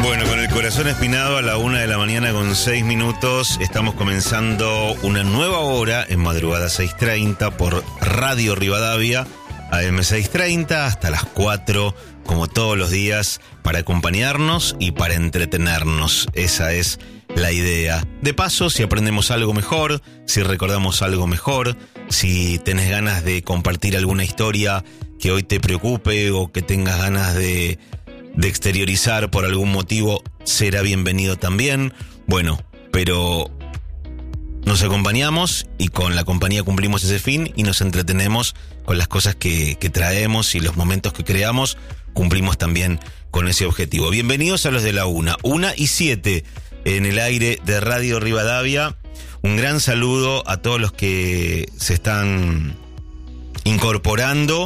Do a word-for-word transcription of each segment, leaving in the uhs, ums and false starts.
Bueno, con el corazón espinado a la una de la mañana con seis minutos, estamos comenzando una nueva hora en madrugada seis treinta por Radio Rivadavia, A M seis treinta, hasta las cuatro, como todos los días, para acompañarnos y para entretenernos. Esa es la idea. De paso, si aprendemos algo mejor, si recordamos algo mejor, si tenés ganas de compartir alguna historia que hoy te preocupe o que tengas ganas de... de exteriorizar por algún motivo, será bienvenido también. Bueno, pero nos acompañamos y con la compañía cumplimos ese fin y nos entretenemos con las cosas que, que traemos y los momentos que creamos, cumplimos también con ese objetivo. Bienvenidos a los de la una, una y siete en el aire de Radio Rivadavia. Un gran saludo a todos los que se están incorporando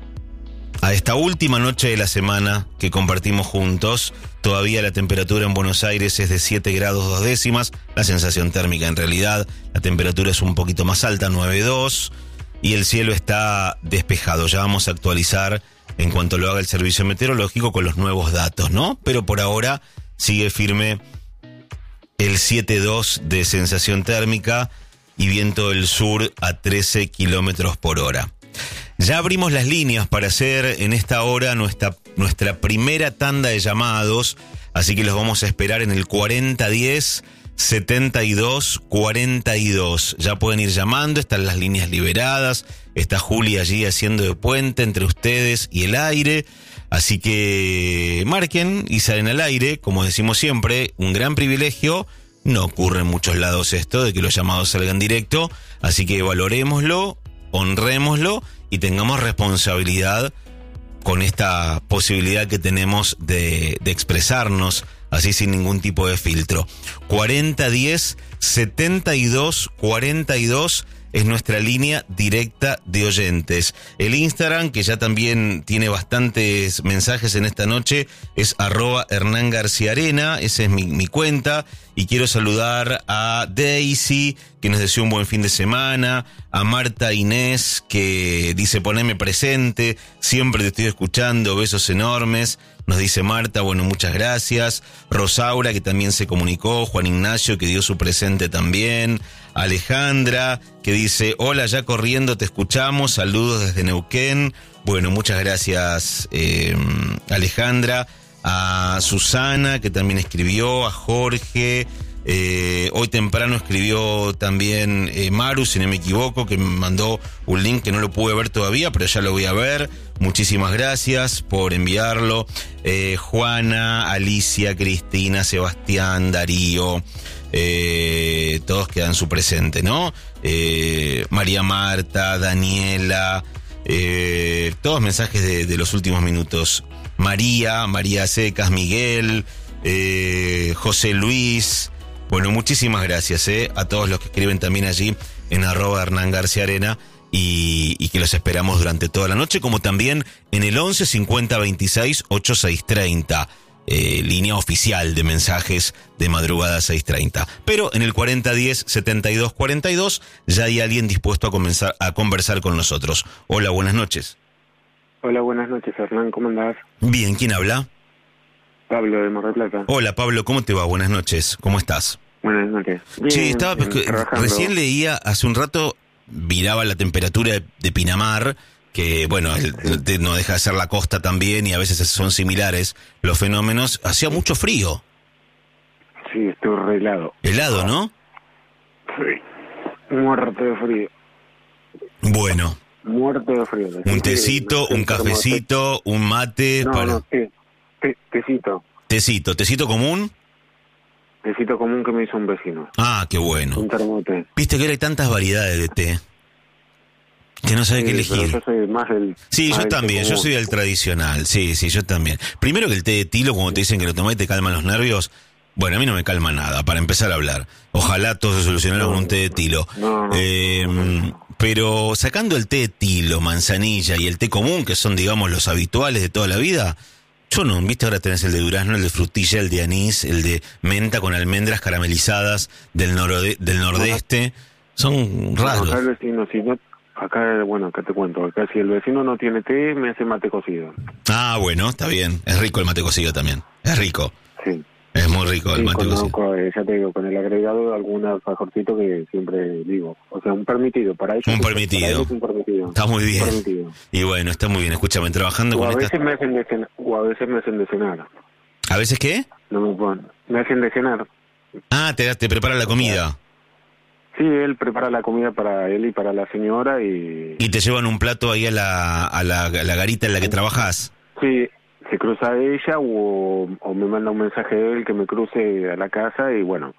a esta última noche de la semana que compartimos juntos. Todavía la temperatura en Buenos Aires es de siete grados dos décimas. La sensación térmica, en realidad, la temperatura es un poquito más alta, nueve coma dos. Y el cielo está despejado. Ya vamos a actualizar en cuanto lo haga el servicio meteorológico con los nuevos datos, ¿no? Pero por ahora sigue firme el siete coma dos de sensación térmica y viento del sur a trece kilómetros por hora. Ya abrimos las líneas para hacer en esta hora nuestra, nuestra primera tanda de llamados, así que los vamos a esperar en el cuarenta diez setenta y dos cuarenta y dos. Ya pueden ir llamando, están las líneas liberadas, está Juli allí haciendo de puente entre ustedes y el aire, así que marquen y salen al aire, como decimos siempre, un gran privilegio. No ocurre en muchos lados esto de que los llamados salgan directo, así que valorémoslo, honrémoslo y tengamos responsabilidad con esta posibilidad que tenemos de, de expresarnos así sin ningún tipo de filtro. cuarenta diez setenta y dos cuarenta y dos es nuestra línea directa de oyentes. El Instagram, que ya también tiene bastantes mensajes en esta noche, es arroba Hernán García Arena, esa es mi, mi cuenta. Y quiero saludar a Daisy, que nos deseó un buen fin de semana, a Marta Inés, que dice poneme presente, siempre te estoy escuchando, besos enormes. Nos dice Marta, bueno, muchas gracias. Rosaura, que también se comunicó. Juan Ignacio, que dio su presente también. Alejandra, que dice, hola, ya corriendo te escuchamos, saludos desde Neuquén. Bueno, muchas gracias, eh, Alejandra. A Susana, que también escribió, a Jorge. Eh, hoy temprano escribió también eh, Maru, si no me equivoco, que me mandó un link que no lo pude ver todavía, pero ya lo voy a ver. Muchísimas gracias por enviarlo. Eh, Juana, Alicia, Cristina, Sebastián, Darío, eh, todos quedan su presente, ¿no? Eh, María Marta, Daniela, eh, todos mensajes de, de los últimos minutos. María, María Secas, Miguel, eh, José Luis. Bueno, muchísimas gracias eh, a todos los que escriben también allí en arroba Hernán García Arena y, y que los esperamos durante toda la noche, como también en el once cincuenta veintiséis ochenta y seis treinta, eh, línea oficial de mensajes de madrugada seis treinta. Pero en el cuarenta diez setenta y dos cuarenta y dos ya hay alguien dispuesto a comenzar a conversar con nosotros. Hola, buenas noches. Hola, buenas noches, Hernán, ¿cómo andás? Bien, ¿quién habla? Pablo, de Mar del Plata. Hola, Pablo, ¿cómo te va? Buenas noches, ¿cómo estás? Buenas noches. Bien, sí, estaba, bien, recién leía, hace un rato, viraba la temperatura de, de Pinamar, que, bueno, el, sí. no deja de ser la costa también, y a veces son similares los fenómenos. Hacía mucho frío. Sí, estuvo re helado. Helado, ¿no? Sí, muerto de frío. Bueno. Muerto de frío. Un tecito, un cafecito, un mate. No, para... no, té, té, tecito. Tecito, ¿tecito común? Tecito común que me hizo un vecino. Ah, qué bueno. Un termoté. Viste que ahora hay tantas variedades de té que no sabe sí, qué elegir. Yo soy más del... Sí, más yo del también, yo soy del tradicional. Sí, sí, yo también. Primero que el té de tilo, como te dicen que lo tomás y te calman los nervios. Bueno, a mí no me calma nada, para empezar a hablar. Ojalá todo se solucionara no, con un té de tilo. No, no, eh, no. Pero sacando el té de tilo, manzanilla y el té común, que son, digamos, los habituales de toda la vida, yo no, viste, ahora tenés el de durazno, el de frutilla, el de anís, el de menta con almendras caramelizadas del, norode- del nordeste. Son raros. No, acá el vecino, si no, acá, bueno, acá te cuento, acá si el vecino no tiene té, me hace mate cocido. Ah, bueno, está bien. Es rico el mate cocido también, es rico. Sí. Es muy rico el Sí, mate cocido. conozco, eh, ya te digo, con el agregado de algún alfajorcito que siempre digo. O sea, un permitido, para ellos. Un es- permitido. Para ellos es un permitido. Está muy bien. Un permitido. Y bueno, está muy bien. Escúchame, trabajando O con a estas... veces me hacen de cenar, o a veces me hacen de cenar. ¿A veces qué? No me ponen. Me hacen de cenar. Ah, te, te prepara la comida. Sí, él prepara la comida para él y para la señora y... Y te llevan un plato ahí a la, a la, a la garita en la que trabajas. Sí, se cruza ella o, o me manda un mensaje de él que me cruce a la casa y bueno.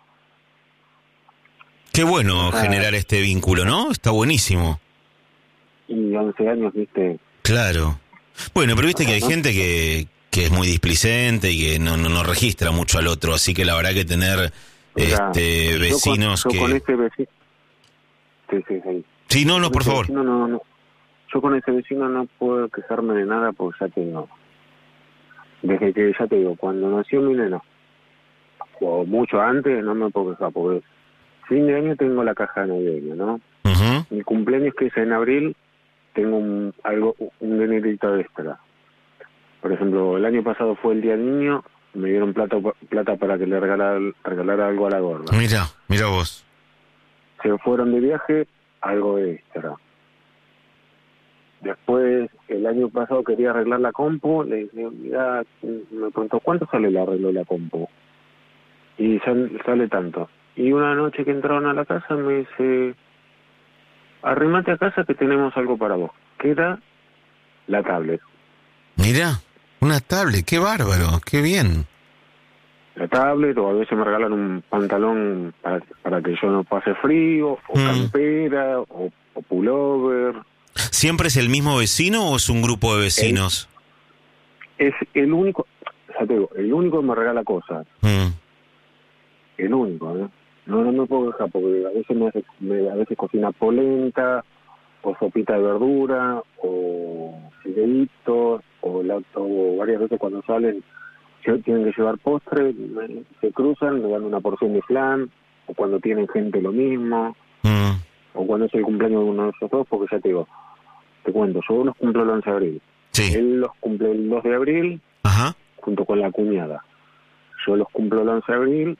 Qué bueno Ah. generar este vínculo, ¿no? Está buenísimo. Y once años, viste. Claro. Bueno, pero viste que hay ¿no? gente que, que es muy displicente y que no, no, no registra mucho al otro, así que la verdad que tener Mira, este yo con- vecinos yo que... con este vecino... Sí, sí, sí. Sí, no, no, Con por ese favor. vecino no, no. Yo con ese vecino no puedo quejarme de nada porque ya tengo... Desde que, ya te digo, cuando nació mi nena, o mucho antes, no me puedo quejar porque fin de año tengo la caja navideña, ¿no? Ujú. Mi cumpleaños, que es en abril, tengo un, algo, un dinerito extra. Por ejemplo, el año pasado fue el Día del Niño, me dieron plata, plata para que le regalara, regalara algo a la gorda. Mira, mira vos. Se fueron de viaje, algo extra. Después, el año pasado quería arreglar la compu, le dije, mira, me preguntó, ¿cuánto sale el arreglo de la compu? Y sal- sale tanto. Y una noche que entraron a la casa me dice, arrimate a casa que tenemos algo para vos. Que era la tablet. Mira, una tablet, qué bárbaro, qué bien. La tablet, o a veces me regalan un pantalón para, para que yo no pase frío, o Mm. campera, o, o pullover. ¿Siempre es el mismo vecino o es un grupo de vecinos? Es el único, ya te digo, el único que me regala cosas. Mm. El único, ¿eh? No, no me puedo dejar porque a veces me, hace, me a veces cocina polenta, o sopita de verdura, o fideitos, o, la, o varias veces cuando salen se- tienen que llevar postre, me- se cruzan, me dan una porción de flan, o cuando tienen gente lo mismo, Mm. o cuando es el cumpleaños de uno de esos dos, porque ya te digo, te cuento, yo los cumplo el once de abril, Sí. él los cumple el dos de abril, Ajá. junto con la cuñada, yo los cumplo el once de abril,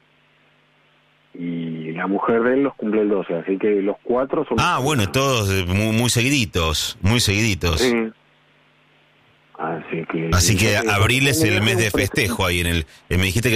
y la mujer de él los cumple el doce, así que los cuatro son... Ah, bueno, todos eh, muy, muy seguiditos, muy seguiditos. Sí. Así que... Así que y- abril es el me mes de dieron un festejo ahí en el... eh, me dijiste que